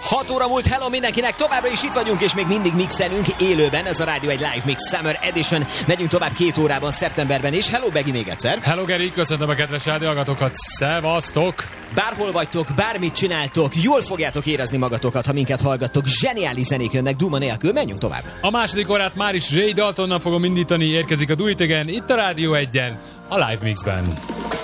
6 óra múlt, hello mindenkinek, továbbra is itt vagyunk, és még mindig mixelünk élőben, ez a Rádió egy Live Mix Summer Edition, megyünk tovább 2 órában, szeptemberben, és hello Begi még egyszer. Hello Geri, köszöntöm a kedves rádióhallgatókat, szevasztok! Bárhol vagytok, bármit csináltok, jól fogjátok érezni magatokat, ha minket hallgattok, zseniális zenék jönnek duma nélkül, menjünk tovább. A második órát már is Ray Daltonnal fogom indítani, érkezik a Do It Again, itt a Rádió 1-en, a Live Mixben.